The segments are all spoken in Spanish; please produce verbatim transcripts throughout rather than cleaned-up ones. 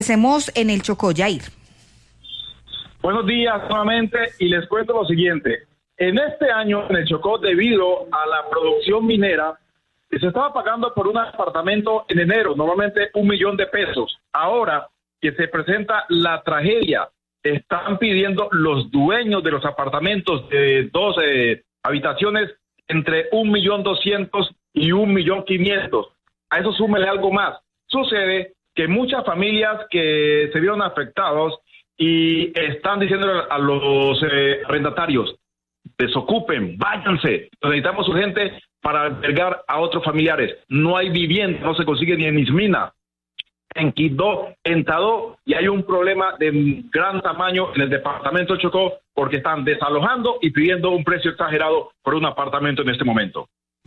Empecemos en el Chocó, Yair. Buenos días nuevamente y les cuento lo siguiente. En este año en el Chocó, debido a la producción minera, se estaba pagando por un apartamento en enero, normalmente un millón de pesos. Ahora que se presenta la tragedia, están pidiendo los dueños de los apartamentos de doce habitaciones entre un millón doscientos y un millón quinientos. A eso súmele algo más. Sucede que muchas familias que se vieron afectados y están diciéndole a los eh, arrendatarios, desocupen, váyanse, necesitamos urgente para albergar a otros familiares. No hay vivienda, no se consigue ni en Ismina, en Quibdó, en Tadó, y hay un problema de gran tamaño en el departamento de Chocó porque están desalojando y pidiendo un precio exagerado por un apartamento en este momento.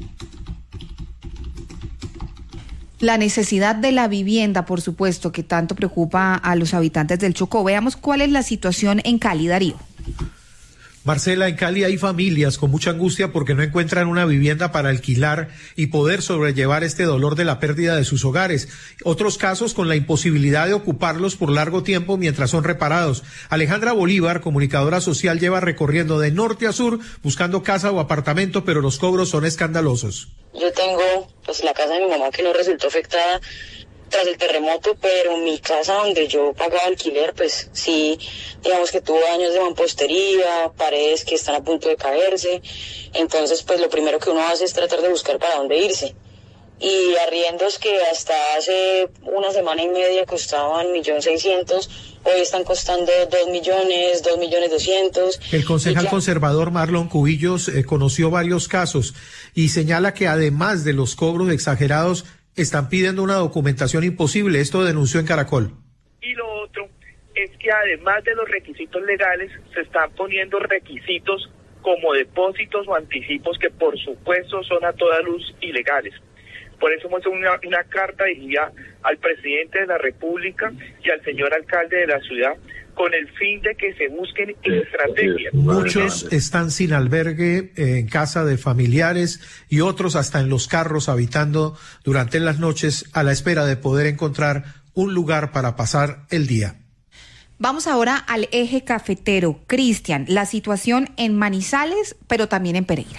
La necesidad de la vivienda, por supuesto, que tanto preocupa a los habitantes del Chocó. Veamos cuál es la situación en Cali, Darío. Marcela, en Cali hay familias con mucha angustia porque no encuentran una vivienda para alquilar y poder sobrellevar este dolor de la pérdida de sus hogares. Otros casos con la imposibilidad de ocuparlos por largo tiempo mientras son reparados. Alejandra Bolívar, comunicadora social, lleva recorriendo de norte a sur buscando casa o apartamento, pero los cobros son escandalosos. Yo tengo pues la casa de mi mamá que no resultó afectada tras el terremoto, pero mi casa donde yo pagaba alquiler, pues sí, digamos que tuvo daños de mampostería, paredes que están a punto de caerse. Entonces pues lo primero que uno hace es tratar de buscar para dónde irse. Y arriendos que hasta hace una semana y media costaban un millón seiscientos, hoy están costando dos millones, dos millones doscientos. El concejal ya... conservador Marlon Cubillos eh, conoció varios casos y señala que además de los cobros exagerados, están pidiendo una documentación imposible. Esto denunció en Caracol. Y lo otro es que además de los requisitos legales, se están poniendo requisitos como depósitos o anticipos que por supuesto son a toda luz ilegales. Por eso hemos hecho una, una carta dirigida al presidente de la República y al señor alcalde de la ciudad con el fin de que se busquen estrategias. Muchos están sin albergue eh, en casa de familiares y otros hasta en los carros habitando durante las noches a la espera de poder encontrar un lugar para pasar el día. Vamos ahora al eje cafetero. Cristian, la situación en Manizales, pero también en Pereira.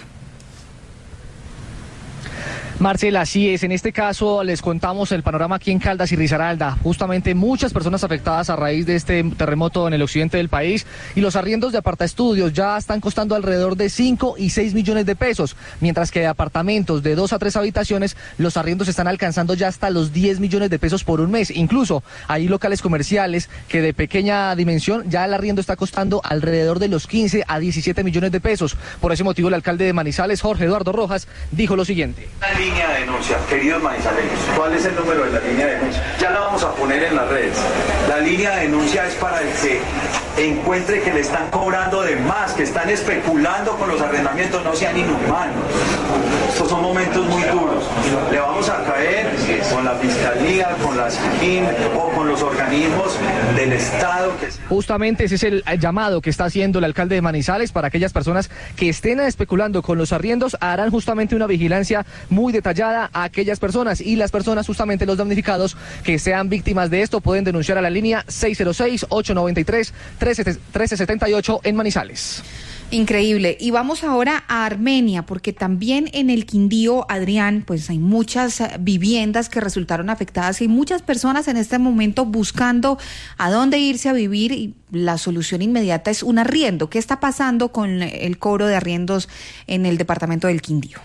Marcela, así es. En este caso les contamos el panorama aquí en Caldas y Risaralda. Justamente muchas personas afectadas a raíz de este terremoto en el occidente del país, y los arriendos de apartaestudios ya están costando alrededor de cinco y seis millones de pesos, mientras que de apartamentos de dos a tres habitaciones los arriendos están alcanzando ya hasta los diez millones de pesos por un mes. Incluso hay locales comerciales que de pequeña dimensión ya el arriendo está costando alrededor de los quince a diecisiete millones de pesos. Por ese motivo el alcalde de Manizales, Jorge Eduardo Rojas, dijo lo siguiente. Línea de denuncia, queridos manizaleños, ¿cuál es el número de la línea de denuncia? Ya la vamos a poner en las redes. La línea de denuncia es para el que encuentre que le están cobrando de más, que están especulando con los arrendamientos. No sean inhumanos. Estos son momentos muy duros. Le vamos a caer con la fiscalía, con la SIGIN o con los organismos del Estado. Que... Justamente ese es el llamado que está haciendo el alcalde de Manizales para aquellas personas que estén especulando con los arriendos. Harán justamente una vigilancia muy detallada a aquellas personas, y las personas, justamente los damnificados que sean víctimas de esto, pueden denunciar a la línea seis cero seis, ocho nueve tres, trece setenta y ocho en Manizales. Increíble. Y vamos ahora a Armenia, porque también en el Quindío, Adrián, pues hay muchas viviendas que resultaron afectadas y muchas personas en este momento buscando a dónde irse a vivir, y la solución inmediata es un arriendo. ¿Qué está pasando con el cobro de arriendos en el departamento del Quindío?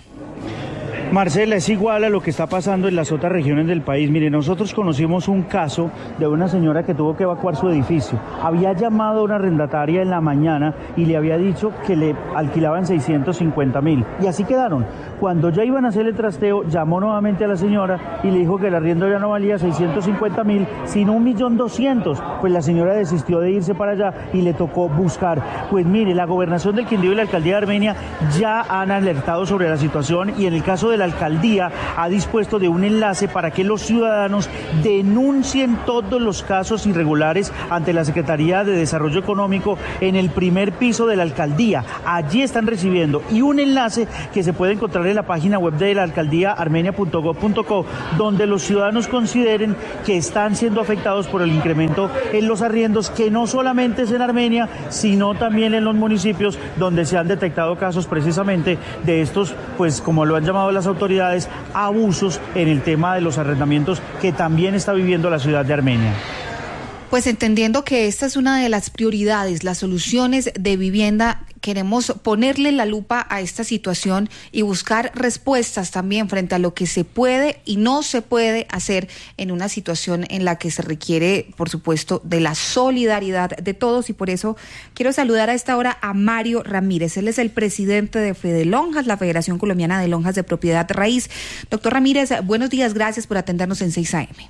Marcela, es igual a lo que está pasando en las otras regiones del país. Mire, nosotros conocimos un caso de una señora que tuvo que evacuar su edificio. Había llamado a una arrendataria en la mañana y le había dicho que le alquilaban seiscientos cincuenta mil. Y así quedaron. Cuando ya iban a hacer el trasteo, llamó nuevamente a la señora y le dijo que el arriendo ya no valía seiscientos cincuenta mil, sino un millón doscientos. Pues la señora desistió de irse para allá y le tocó buscar. Pues mire, la gobernación del Quindío y la alcaldía de Armenia ya han alertado sobre la situación, y en el caso de la alcaldía ha dispuesto de un enlace para que los ciudadanos denuncien todos los casos irregulares ante la Secretaría de Desarrollo Económico en el primer piso de la alcaldía. Allí están recibiendo, y un enlace que se puede encontrar en la página web de la alcaldía armenia punto gob punto co, donde los ciudadanos consideren que están siendo afectados por el incremento en los arriendos, que no solamente es en Armenia, sino también en los municipios donde se han detectado casos precisamente de estos, pues como lo han llamado las autoridades, abusos en el tema de los arrendamientos que también está viviendo la ciudad de Armenia. Pues entendiendo que esta es una de las prioridades, las soluciones de vivienda, queremos ponerle la lupa a esta situación y buscar respuestas también frente a lo que se puede y no se puede hacer en una situación en la que se requiere, por supuesto, de la solidaridad de todos, y por eso quiero saludar a esta hora a Mario Ramírez. Él es el presidente de Fedelonjas, la Federación Colombiana de Lonjas de Propiedad Raíz. Doctor Ramírez, buenos días, gracias por atendernos en seis A M.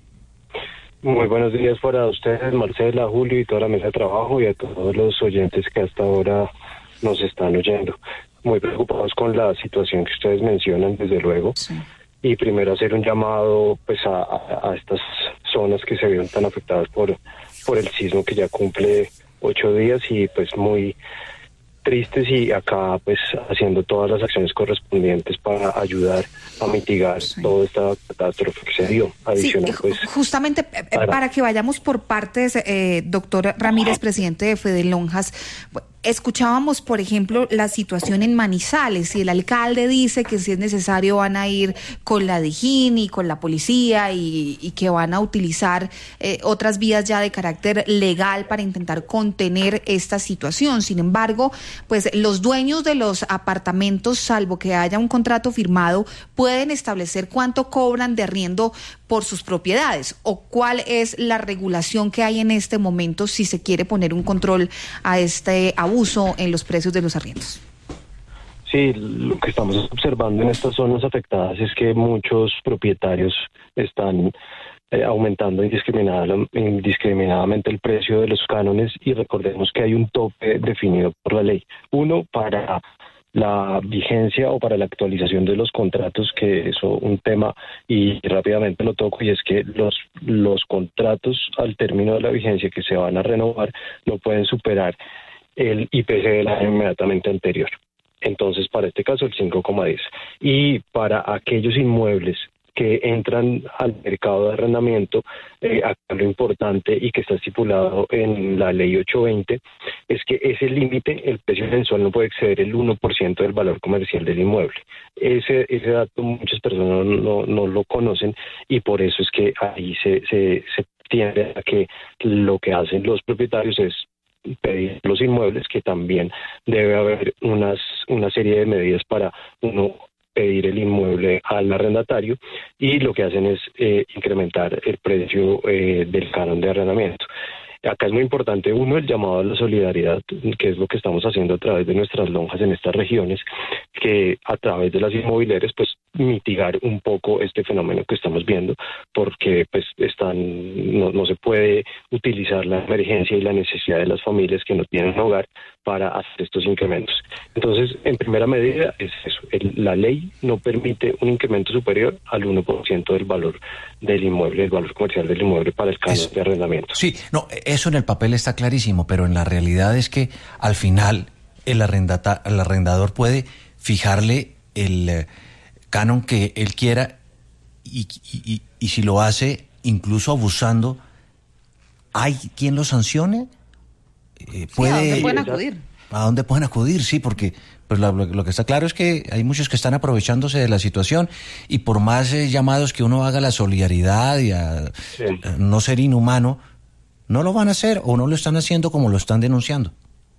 Muy buenos días para ustedes, Marcela, Julio y toda la mesa de trabajo, y a todos los oyentes que hasta ahora nos están oyendo. Muy preocupados con la situación que ustedes mencionan, desde luego. Sí. Y primero hacer un llamado pues a, a, a estas zonas que se vieron tan afectadas por, por el sismo, que ya cumple ocho días, y pues muy tristes, y acá pues haciendo todas las acciones correspondientes para ayudar a mitigar sí. toda esta catástrofe que se dio. Adicional, sí, pues, justamente para... para que vayamos por partes, eh, doctor Ramírez, presidente de Fedelonjas, escuchábamos, por ejemplo, la situación en Manizales, y el alcalde dice que si es necesario van a ir con la DIJÍN y con la policía, y, y que van a utilizar eh, otras vías ya de carácter legal para intentar contener esta situación. Sin embargo, pues los dueños de los apartamentos, salvo que haya un contrato firmado, pueden establecer cuánto cobran de arriendo por sus propiedades, o cuál es la regulación que hay en este momento si se quiere poner un control a este abuso en los precios de los arriendos. Sí, lo que estamos observando en estas zonas afectadas es que muchos propietarios están eh, aumentando indiscriminada, indiscriminadamente el precio de los cánones, y recordemos que hay un tope definido por la ley. Uno, para la vigencia o para la actualización de los contratos, que es un tema, y rápidamente lo toco, y es que los, los contratos al término de la vigencia que se van a renovar no pueden superar el I P C del año inmediatamente anterior. Entonces, para este caso, el cinco coma diez. Y para aquellos inmuebles que entran al mercado de arrendamiento, eh, acá lo importante, y que está estipulado en la ley ochocientos veinte, es que ese límite, el precio mensual, no puede exceder el uno por ciento del valor comercial del inmueble. Ese ese dato muchas personas no, no, no lo conocen, y por eso es que ahí se, se, se tiende a que lo que hacen los propietarios es pedir los inmuebles, que también debe haber unas una serie de medidas para uno pedir el inmueble al arrendatario, y lo que hacen es eh, incrementar el precio eh, del canon de arrendamiento. Acá es muy importante, uno, el llamado a la solidaridad, que es lo que estamos haciendo a través de nuestras lonjas en estas regiones, que a través de las inmobiliarias, pues mitigar un poco este fenómeno que estamos viendo, porque pues están no, no se puede utilizar la emergencia y la necesidad de las familias que no tienen hogar para hacer estos incrementos. Entonces, en primera medida es eso, el, la ley no permite un incremento superior al uno por ciento del valor del inmueble, el valor comercial del inmueble para el canon de arrendamiento. Sí, no, eso en el papel está clarísimo, pero en la realidad es que al final el, arrendata, el arrendador puede fijarle el eh, canon que él quiera, y, y, y, y si lo hace incluso abusando, ¿hay quien lo sancione? Eh, puede, sí, ¿a dónde pueden acudir? ¿A dónde pueden acudir? Sí, porque pues lo, lo que está claro es que hay muchos que están aprovechándose de la situación, y por más eh, llamados que uno haga a la solidaridad y a, sí. a no ser inhumano, no lo van a hacer, o no lo están haciendo como lo están denunciando.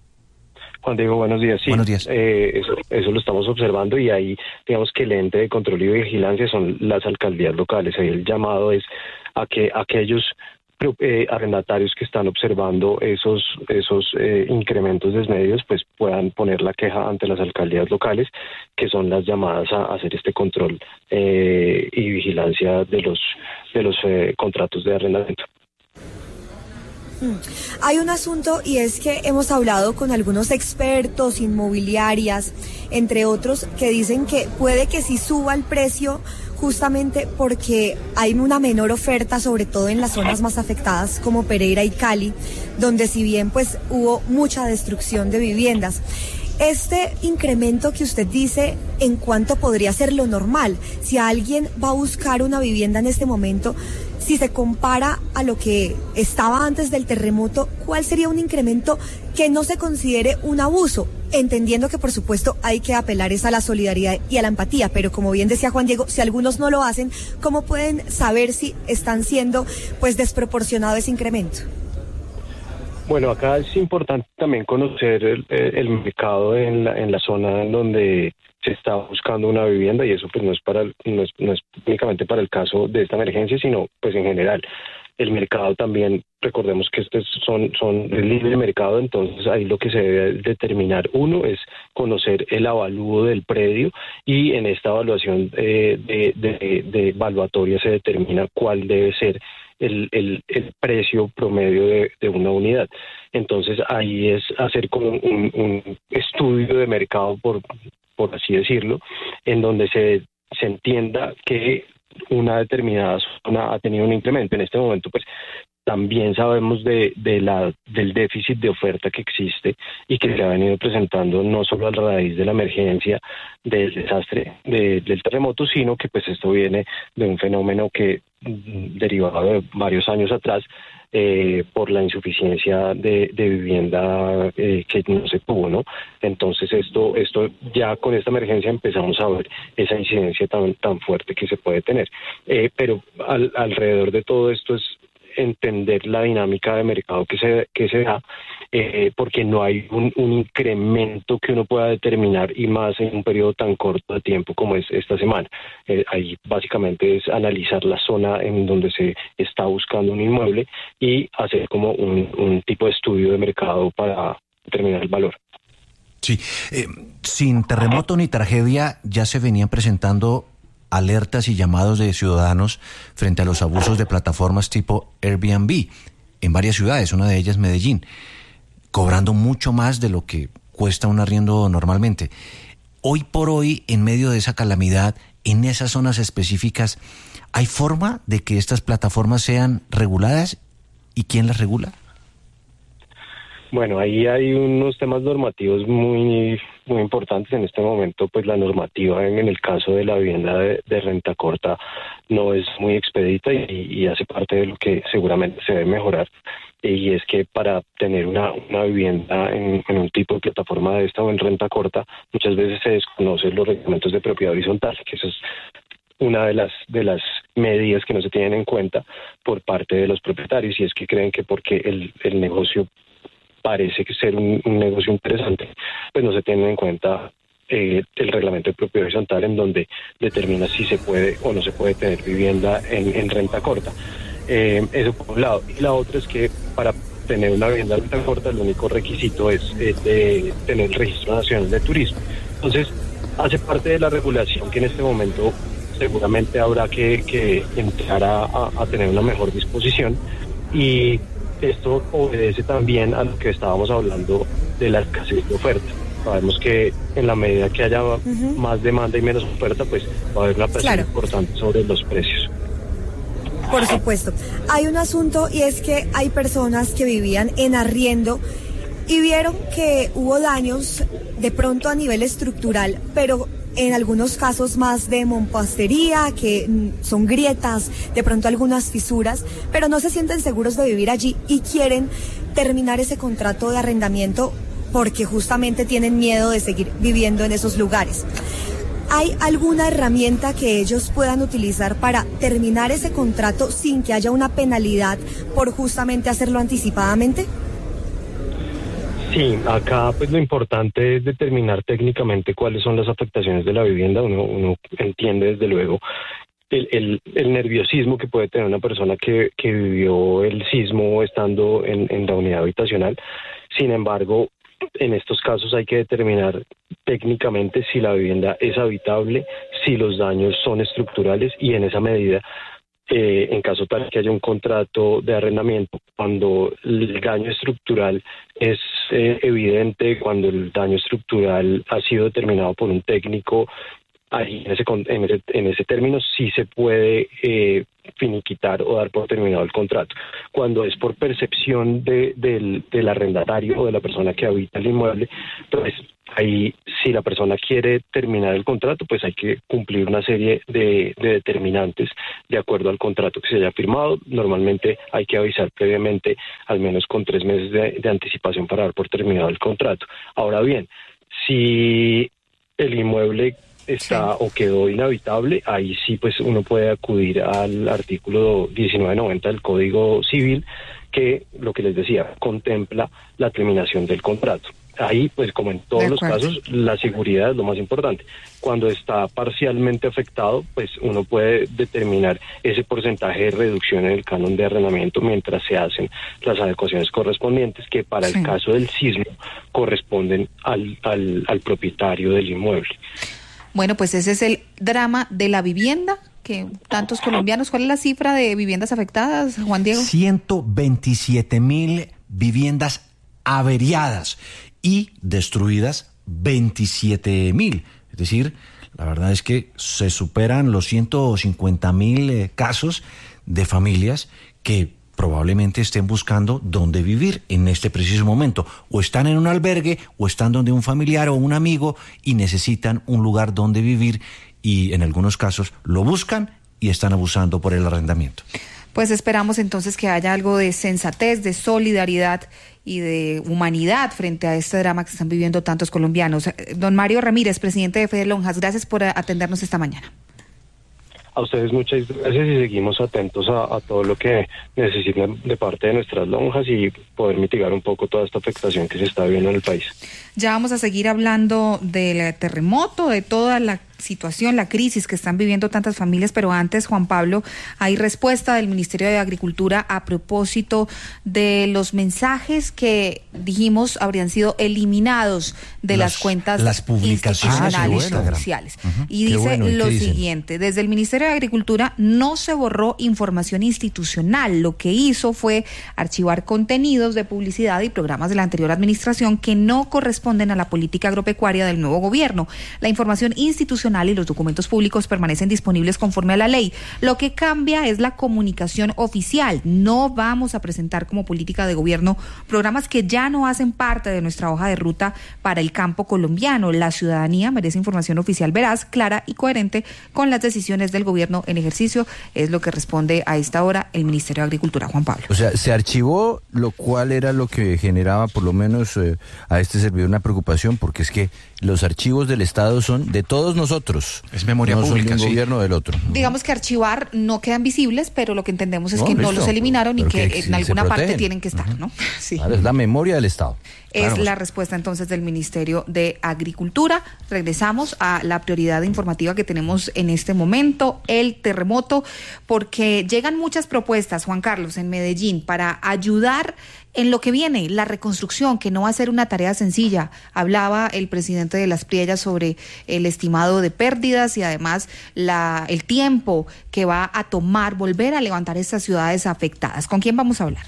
Juan Diego, buenos días. Sí, buenos días. Eh, eso, eso lo estamos observando, y ahí digamos que el ente de control y vigilancia son las alcaldías locales. Ahí el llamado es a que aquellos eh, arrendatarios que están observando esos esos eh, incrementos desmedidos, pues puedan poner la queja ante las alcaldías locales, que son las llamadas a hacer este control eh, y vigilancia de los de los eh, contratos de arrendamiento. Hay un asunto y es que hemos hablado con algunos expertos, inmobiliarias, entre otros, que dicen que puede que sí suba el precio justamente porque hay una menor oferta, sobre todo en las zonas más afectadas como Pereira y Cali, donde si bien pues hubo mucha destrucción de viviendas. Este incremento que usted dice, ¿en cuánto podría ser lo normal? Si alguien va a buscar una vivienda en este momento, si se compara a lo que estaba antes del terremoto, ¿cuál sería un incremento que no se considere un abuso? Entendiendo que, por supuesto, hay que apelar es a la solidaridad y a la empatía, pero como bien decía Juan Diego, si algunos no lo hacen, ¿cómo pueden saber si están siendo pues desproporcionado ese incremento? Bueno, acá es importante también conocer el, el mercado en la, en la zona en donde se está buscando una vivienda, y eso pues no es para no es, no es únicamente para el caso de esta emergencia, sino pues en general. El mercado también, recordemos que estos son, son el libre mercado, entonces ahí lo que se debe determinar, uno, es conocer el avalúo del predio, y en esta evaluación eh, de, de, de evaluatoria se determina cuál debe ser el, el, el precio promedio de, de una unidad. Entonces ahí es hacer como un, un estudio de mercado, por, por así decirlo, en donde se, se entienda que una determinada zona ha tenido un incremento. En este momento, pues, también sabemos de, de la, del déficit de oferta que existe y que se ha venido presentando no solo a raíz de la emergencia del desastre de, del terremoto, sino que pues esto viene de un fenómeno que derivado de varios años atrás, eh, por la insuficiencia de, de vivienda eh, que no se tuvo, ¿no? Entonces esto, esto ya con esta emergencia empezamos a ver esa incidencia tan, tan fuerte que se puede tener. Eh, pero al, alrededor de todo esto es entender la dinámica de mercado que se, que se da, eh, porque no hay un, un incremento que uno pueda determinar, y más en un periodo tan corto de tiempo como es esta semana. Eh, ahí básicamente es analizar la zona en donde se está buscando un inmueble y hacer como un, un tipo de estudio de mercado para determinar el valor. Sí, eh, sin terremoto ni tragedia ya se venían presentando alertas y llamados de ciudadanos frente a los abusos de plataformas tipo Airbnb en varias ciudades, una de ellas Medellín, cobrando mucho más de lo que cuesta un arriendo normalmente. Hoy por hoy, en medio de esa calamidad, en esas zonas específicas, ¿hay forma de que estas plataformas sean reguladas? ¿Y quién las regula? Bueno, ahí hay unos temas normativos muy muy importantes en este momento. Pues la normativa en, en el caso de la vivienda de, de renta corta no es muy expedita, y, y hace parte de lo que seguramente se debe mejorar, y es que para tener una, una vivienda en, en un tipo de plataforma de esta o en renta corta, muchas veces se desconocen los reglamentos de propiedad horizontal, que eso es una de las de las medidas que no se tienen en cuenta por parte de los propietarios, y es que creen que porque el, el negocio parece que ser un, un negocio interesante, pues no se tiene en cuenta eh, el reglamento de propiedad horizontal, en donde determina si se puede o no se puede tener vivienda en, en renta corta. Eh, eso por un lado. Y la otra es que para tener una vivienda en renta corta, el único requisito es eh, de tener el Registro Nacional de Turismo. Entonces, hace parte de la regulación que en este momento seguramente habrá que, que entrar a, a, a tener una mejor disposición, y esto obedece también a lo que estábamos hablando de la escasez de oferta. Sabemos que en la medida que haya uh-huh. más demanda y menos oferta, pues va a haber una presión claro. importante sobre los precios. Por supuesto. Hay un asunto, y es que hay personas que vivían en arriendo y vieron que hubo daños de pronto a nivel estructural, pero en algunos casos más de mampostería, que son grietas, de pronto algunas fisuras, pero no se sienten seguros de vivir allí y quieren terminar ese contrato de arrendamiento porque justamente tienen miedo de seguir viviendo en esos lugares. ¿Hay alguna herramienta que ellos puedan utilizar para terminar ese contrato sin que haya una penalidad por justamente hacerlo anticipadamente? Sí, acá pues lo importante es determinar técnicamente cuáles son las afectaciones de la vivienda. Uno, uno entiende desde luego el, el, el nerviosismo que puede tener una persona que, que vivió el sismo estando en, en la unidad habitacional. Sin embargo, en estos casos hay que determinar técnicamente si la vivienda es habitable, si los daños son estructurales, y en esa medida eh, en caso tal que haya un contrato de arrendamiento, cuando el daño estructural es eh, evidente, cuando el daño estructural ha sido determinado por un técnico, ahí en ese, en ese, en ese término sí se puede eh, finiquitar o dar por terminado el contrato. Cuando es por percepción de, del, del arrendatario o de la persona que habita el inmueble, pues ahí si la persona quiere terminar el contrato, pues hay que cumplir una serie de, de determinantes de acuerdo al contrato que se haya firmado. Normalmente hay que avisar previamente al menos con tres meses de, de anticipación para dar por terminado el contrato. Ahora bien, si el inmueble está sí. o quedó inhabitable, ahí sí pues uno puede acudir al artículo diecinueve noventa del Código Civil, que lo que les decía, contempla la terminación del contrato. Ahí, pues como en todos los casos, la seguridad es lo más importante. Cuando está parcialmente afectado, pues uno puede determinar ese porcentaje de reducción en el canon de arrendamiento mientras se hacen las adecuaciones correspondientes, que para sí. el caso del sismo corresponden al, al, al propietario del inmueble. Bueno, pues ese es el drama de la vivienda, que tantos colombianos, ¿cuál es la cifra de viviendas afectadas, Juan Diego? ciento veintisiete mil viviendas averiadas y destruidas veintisiete mil. Es decir, la verdad es que se superan los ciento cincuenta mil eh, casos de familias que probablemente estén buscando dónde vivir en este preciso momento. O están en un albergue, o están donde un familiar o un amigo y necesitan un lugar donde vivir, y en algunos casos lo buscan y están abusando por el arrendamiento. Pues esperamos entonces que haya algo de sensatez, de solidaridad y de humanidad frente a este drama que están viviendo tantos colombianos. Don Mario Ramírez, presidente de Fede Lonjas, gracias por atendernos esta mañana. A ustedes muchas gracias y seguimos atentos a, a todo lo que necesiten de parte de nuestras lonjas y poder mitigar un poco toda esta afectación que se está viendo en el país. Ya vamos a seguir hablando del terremoto, de toda la situación, la crisis que están viviendo tantas familias, pero antes, Juan Pablo, hay respuesta del Ministerio de Agricultura a propósito de los mensajes que dijimos habrían sido eliminados de las, las cuentas las publicaciones institucionales ah, oficiales. Uh-huh. Y dice bueno, lo siguiente, desde el Ministerio de Agricultura no se borró información institucional, lo que hizo fue archivar contenidos de publicidad y programas de la anterior administración que no corresponden a la política agropecuaria del nuevo gobierno. La información institucional y los documentos públicos permanecen disponibles conforme a la ley. Lo que cambia es la comunicación oficial. No vamos a presentar como política de gobierno programas que ya no hacen parte de nuestra hoja de ruta para el campo colombiano. La ciudadanía merece información oficial veraz, clara y coherente con las decisiones del gobierno en ejercicio. Es lo que responde a esta hora el Ministerio de Agricultura, Juan Pablo. O sea, se archivó, lo cual era lo que generaba por lo menos eh, a este servidor una preocupación, porque es que los archivos del Estado son de todos nosotros. Es memoria no pública, son de un sí. gobierno del otro. Digamos que archivar no quedan visibles, pero lo que entendemos es no, que listo. no los eliminaron y que, que en alguna parte tienen que estar, uh-huh. ¿no? Sí. Claro, es la memoria del Estado. Es claro. la respuesta entonces del Ministerio de Agricultura. Regresamos a la prioridad informativa que tenemos en este momento, el terremoto, porque llegan muchas propuestas, Juan Carlos, en Medellín para ayudar en lo que viene, la reconstrucción, que no va a ser una tarea sencilla. Hablaba el presidente de Las Priellas sobre el estimado de pérdidas y además la, el tiempo que va a tomar volver a levantar estas ciudades afectadas. ¿Con quién vamos a hablar?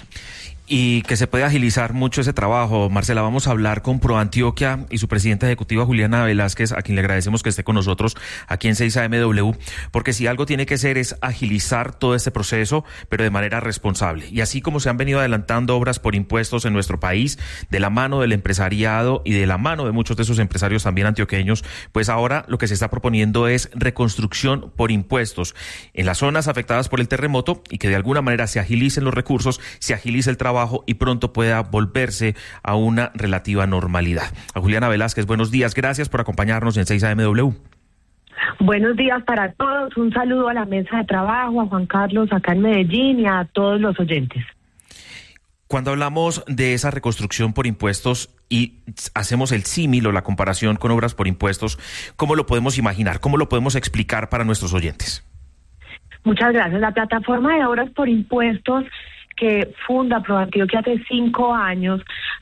Y que se puede agilizar mucho ese trabajo. Marcela, vamos a hablar con ProAntioquia y su presidenta ejecutiva Juliana Velázquez, a quien le agradecemos que esté con nosotros aquí en seis A M W, porque si algo tiene que ser es agilizar todo este proceso, pero de manera responsable. Y así como se han venido adelantando obras por impuestos en nuestro país, de la mano del empresariado y de la mano de muchos de esos empresarios también antioqueños, pues ahora lo que se está proponiendo es reconstrucción por impuestos en las zonas afectadas por el terremoto y que de alguna manera se agilicen los recursos, se agilice el trabajo y pronto pueda volverse a una relativa normalidad. A Juliana Velázquez, buenos días, gracias por acompañarnos en seis A M W. Buenos días para todos, un saludo a la mesa de trabajo, a Juan Carlos acá en Medellín y a todos los oyentes. Cuando hablamos de esa reconstrucción por impuestos y hacemos el símil o la comparación con obras por impuestos, ¿cómo lo podemos imaginar? ¿Cómo lo podemos explicar para nuestros oyentes? Muchas gracias. La plataforma de obras por impuestos que funda ProAntioquia hace cinco años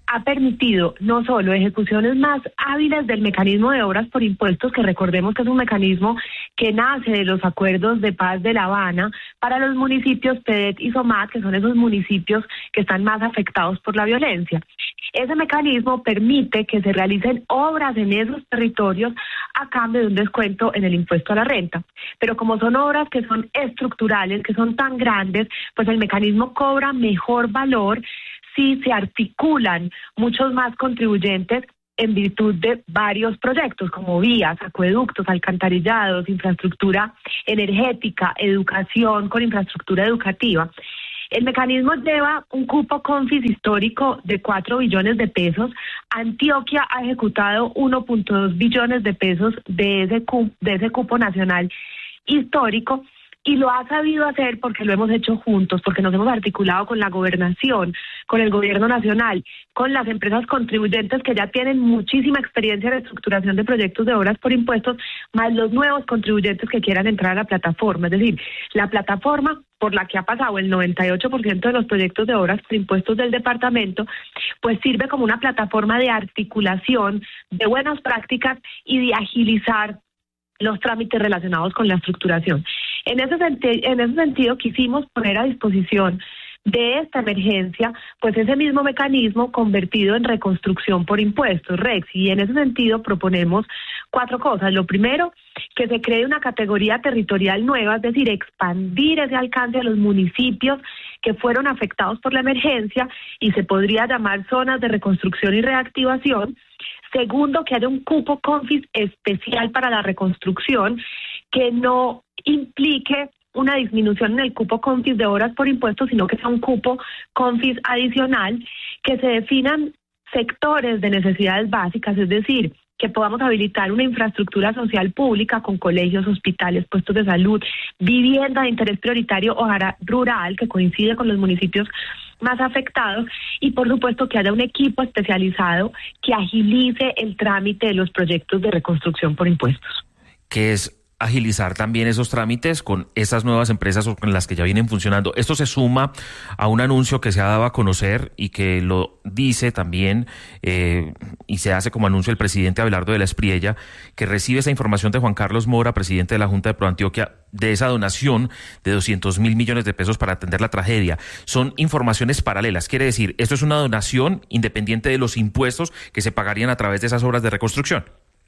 ha permitido no solo ejecuciones más hábiles del mecanismo de obras por impuestos, que recordemos que es un mecanismo que nace de los acuerdos de paz de La Habana para los municipios P E D y SOMAT, que son esos municipios que están más afectados por la violencia. Ese mecanismo permite que se realicen obras en esos territorios a cambio de un descuento en el impuesto a la renta. Pero como son obras que son estructurales, que son tan grandes, pues el mecanismo cobra mejor valor si se articulan muchos más contribuyentes en virtud de varios proyectos como vías, acueductos, alcantarillados, infraestructura energética, educación con infraestructura educativa. El mecanismo lleva un cupo CONFIS histórico de cuatro billones de pesos. Antioquia ha ejecutado uno punto dos billones de pesos de ese, cupo, de ese cupo nacional histórico. Y lo ha sabido hacer porque lo hemos hecho juntos, porque nos hemos articulado con la gobernación, con el gobierno nacional, con las empresas contribuyentes que ya tienen muchísima experiencia en estructuración de proyectos de obras por impuestos, más los nuevos contribuyentes que quieran entrar a la plataforma. Es decir, la plataforma por la que ha pasado el noventa y ocho por ciento de los proyectos de obras por impuestos del departamento, pues sirve como una plataforma de articulación de buenas prácticas y de agilizar los trámites relacionados con la estructuración. En ese, senti- en ese sentido, quisimos poner a disposición de esta emergencia, pues ese mismo mecanismo convertido en reconstrucción por impuestos, REX, y en ese sentido proponemos cuatro cosas. Lo primero, que se cree una categoría territorial nueva, es decir, expandir ese alcance a los municipios que fueron afectados por la emergencia y se podría llamar zonas de reconstrucción y reactivación. Segundo, que haya un cupo CONFIS especial para la reconstrucción que no implique una disminución en el cupo CONFIS de obras por impuestos, sino que sea un cupo CONFIS adicional, que se definan sectores de necesidades básicas, es decir, que podamos habilitar una infraestructura social pública con colegios, hospitales, puestos de salud, vivienda de interés prioritario o rural, que coincide con los municipios más afectados, y por supuesto que haya un equipo especializado que agilice el trámite de los proyectos de reconstrucción por impuestos. ¿Qué es agilizar también esos trámites con esas nuevas empresas o con las que ya vienen funcionando? Esto se suma a un anuncio que se ha dado a conocer y que lo dice también eh, y se hace como anuncio el presidente Abelardo de la Espriella, que recibe esa información de Juan Carlos Mora, presidente de la Junta de Proantioquia, de esa donación de doscientos mil millones de pesos para atender la tragedia. Son informaciones paralelas, quiere decir, esto es una donación independiente de los impuestos que se pagarían a través de esas obras de reconstrucción.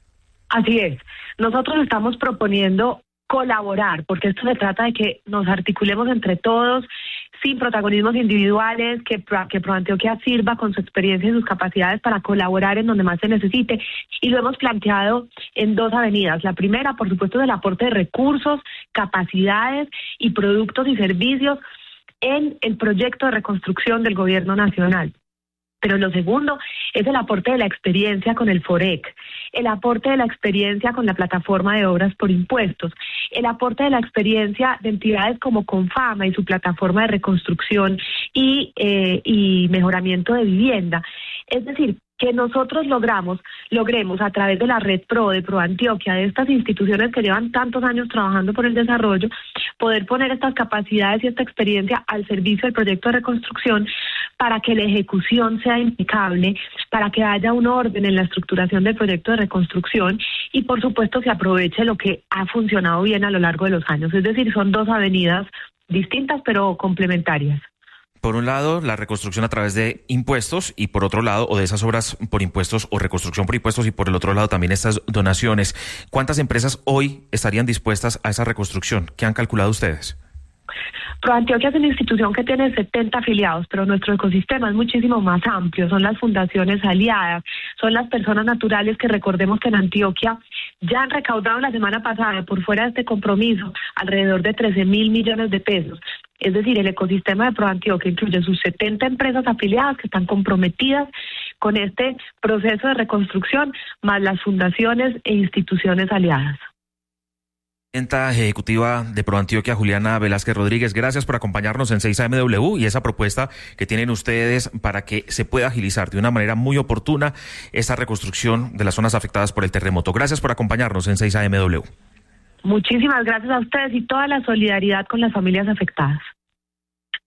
Así es. Nosotros estamos proponiendo colaborar, porque esto se trata de que nos articulemos entre todos, sin protagonismos individuales, que, que Proantioquia sirva con su experiencia y sus capacidades para colaborar en donde más se necesite. Y lo hemos planteado en dos avenidas. La primera, por supuesto, es el aporte de recursos, capacidades y productos y servicios en el proyecto de reconstrucción del gobierno nacional. Pero lo segundo es el aporte de la experiencia con el FOREC, el aporte de la experiencia con la plataforma de obras por impuestos, el aporte de la experiencia de entidades como Confama y su plataforma de reconstrucción y, eh, y mejoramiento de vivienda. Es decir, que nosotros logramos, logremos a través de la Red Pro, de Proantioquia, de estas instituciones que llevan tantos años trabajando por el desarrollo, poder poner estas capacidades y esta experiencia al servicio del proyecto de reconstrucción para que la ejecución sea impecable, para que haya un orden en la estructuración del proyecto de reconstrucción y por supuesto se aproveche lo que ha funcionado bien a lo largo de los años. Es decir, son dos avenidas distintas pero complementarias. Por un lado, la reconstrucción a través de impuestos y por otro lado, o de esas obras por impuestos o reconstrucción por impuestos y por el otro lado también estas donaciones. ¿Cuántas empresas hoy estarían dispuestas a esa reconstrucción? ¿Qué han calculado ustedes? Proantioquia es una institución que tiene setenta afiliados, pero nuestro ecosistema es muchísimo más amplio. Son las fundaciones aliadas, son las personas naturales que recordemos que en Antioquia ya han recaudado la semana pasada, por fuera de este compromiso, alrededor de trece mil millones de pesos. Es decir, el ecosistema de Proantioquia incluye sus setenta empresas afiliadas que están comprometidas con este proceso de reconstrucción, más las fundaciones e instituciones aliadas. Presidenta ejecutiva de Proantioquia, Juliana Velázquez Rodríguez, gracias por acompañarnos en seis A M W y esa propuesta que tienen ustedes para que se pueda agilizar de una manera muy oportuna esta reconstrucción de las zonas afectadas por el terremoto. Gracias por acompañarnos en seis A M W. Muchísimas gracias a ustedes y toda la solidaridad con las familias afectadas.